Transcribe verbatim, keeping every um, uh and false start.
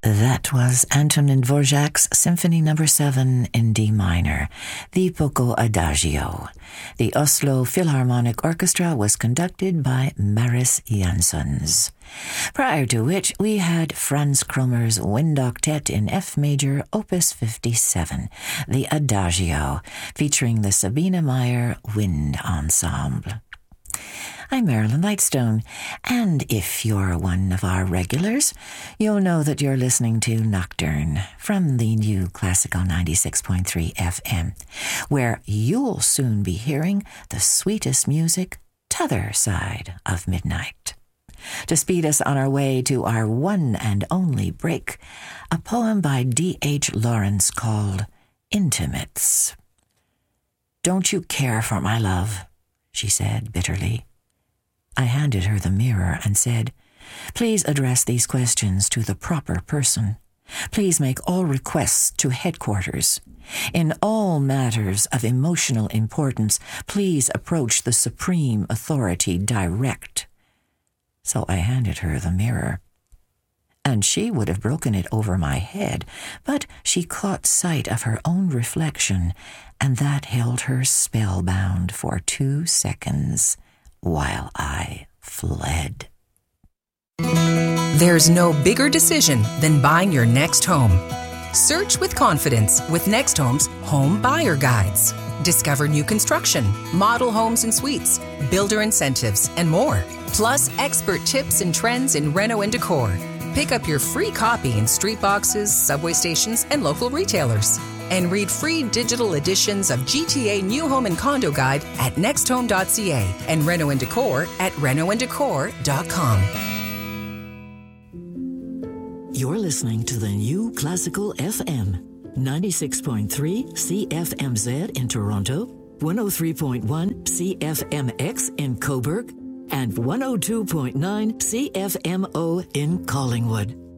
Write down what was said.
That was Antonin Dvorak's Symphony Number seven in D minor, the Poco Adagio. The Oslo Philharmonic Orchestra was conducted by Maris Jansons. Prior to which, we had Franz Kromer's Wind Octet in F major, Opus fifty-seven, the Adagio, featuring the Sabine Meyer Wind Ensemble. I'm Marilyn Lightstone, and if you're one of our regulars, you'll know that you're listening to Nocturne from the new Classical ninety-six point three F M, where you'll soon be hearing the sweetest music t'other side of midnight. To speed us on our way to our one and only break, a poem by D H Lawrence called Intimates. "Don't you care for my love?" she said bitterly. I handed her the mirror and said, "Please address these questions to the proper person. Please make all requests to headquarters. In all matters of emotional importance, please approach the supreme authority direct." So I handed her the mirror. And she would have broken it over my head, but she caught sight of her own reflection, and that held her spellbound for two seconds. While I fled. There's no bigger decision than buying your next home. Search with confidence with Next Home's Home Buyer Guides. Discover new construction, model homes and suites, builder incentives, and more. Plus expert tips and trends in reno and decor. Pick up your free copy in street boxes, subway stations, and local retailers. And read free digital editions of G T A New Home and Condo Guide at next home dot c a and Reno and Decor at reno and decor dot com. You're listening to the new Classical F M, ninety-six point three C F M Z in Toronto, one oh three point one C F M X in Cobourg, and one oh two point nine C F M O in Collingwood.